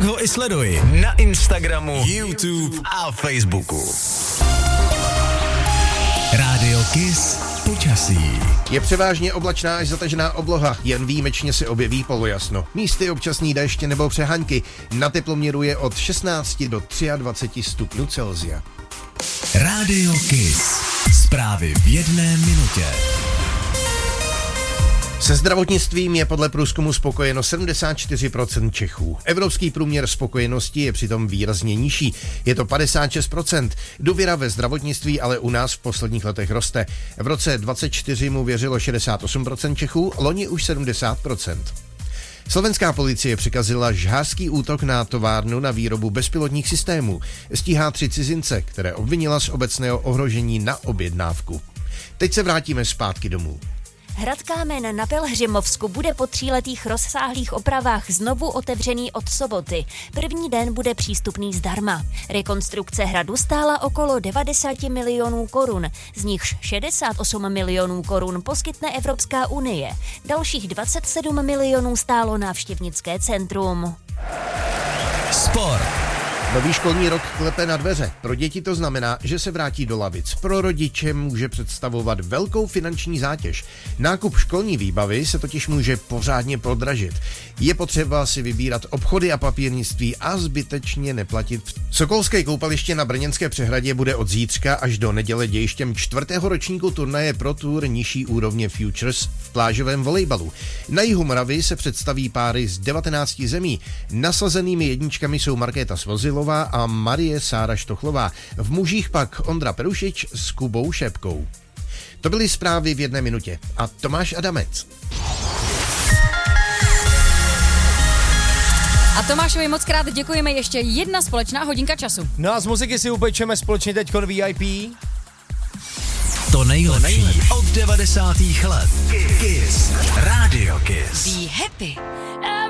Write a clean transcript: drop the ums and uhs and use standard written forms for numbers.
tak ho i sleduj na Instagramu, YouTube a Facebooku. Rádio Kiss počasí. Je převážně oblačná až zatažená obloha, jen výjimečně se objeví polojasno. Místy občasný déště nebo přehaňky. Na teploměru je od 16 do 23 stupňů Celsia. Rádio Kiss. Zprávy v 1 minutě. Se zdravotnictvím je podle průzkumu spokojeno 74% Čechů. Evropský průměr spokojenosti je přitom výrazně nižší. Je to 56%. Důvěra ve zdravotnictví ale u nás v posledních letech roste. V roce 2024 mu věřilo 68% Čechů, loni už 70%. Slovenská policie přikazila žhářský útok na továrnu na výrobu bezpilotních systémů. Stíhá 3 cizince, které obvinila z obecného ohrožení na objednávku. Teď se vrátíme zpátky domů. Hrad Kámen na Pelhřimovsku bude po 3letých rozsáhlých opravách znovu otevřený od soboty. První den bude přístupný zdarma. Rekonstrukce hradu stála okolo 90 milionů korun, z nichž 68 milionů korun poskytne Evropská unie. Dalších 27 milionů stálo návštěvnické centrum. Sport. Nový školní rok klepe na dveře. Pro děti to znamená, že se vrátí do lavic. Pro rodiče může představovat velkou finanční zátěž. Nákup školní výbavy se totiž může pořádně prodražit. Je potřeba si vybírat obchody a papírnictví a zbytečně neplatit. Sokolské koupaliště na Brněnské přehradě bude od zítřka až do neděle dějištěm 4. ročníku turnaje Pro Tour nižší úrovně Futures v plážovém volejbalu. Na jihu Moravy se představí páry z 19 zemí. Nasazenými jedničkami jsou Markéta Svozilová a Marie Sára Štochlová. V mužích pak Ondra Perušič s Kubou Šépkou. To byly zprávy v 1 minutě. A Tomáš Adamec. A Tomášovi moc krát děkujeme, ještě 1 společná hodinka času. No a z muziky si upečeme společně teďkon VIP. To nejlepší od 90. let. Kiss. Rádio Kiss. Be happy.